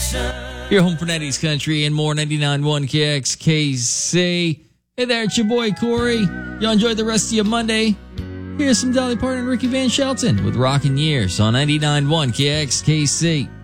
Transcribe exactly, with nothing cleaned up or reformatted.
Your home for nineties country and more. Ninety-nine point one K X K C. Hey there, it's your boy Corey. Y'all enjoy the rest of your Monday. Here's some Dolly Parton and Ricky Van Shelton with Rockin' Years on ninety-nine point one K X K C.